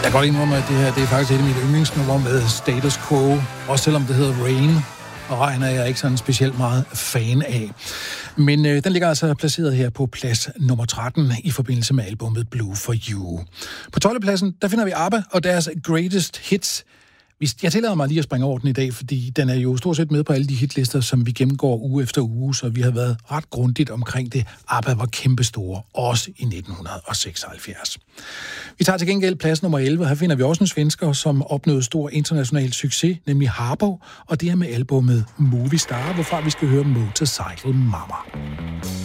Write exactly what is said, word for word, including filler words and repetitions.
Jeg kan godt indrømme, at det her det er faktisk et af mine yndlingsnumre med Status Quo, også selvom det hedder Rain, og regn er jeg ikke sådan specielt meget fan af. Men øh, den ligger altså placeret her på plads nummer tretten i forbindelse med albumet Blue for You. På tolvte pladsen, der finder vi ABBA og deres Greatest Hits. Jeg tillader mig lige at springe over den i dag, fordi den er jo stort set med på alle de hitlister, som vi gennemgår uge efter uge, så vi har været ret grundigt omkring det. ABBA var kæmpestore, også i nitten seksoghalvfjerds. Vi tager til gengæld plads nummer elleve. Her finder vi også en svensker, som opnåede stor international succes, nemlig Harpo, og det er med albumet Movie Star, hvorfra vi skal høre Motorcycle Mama.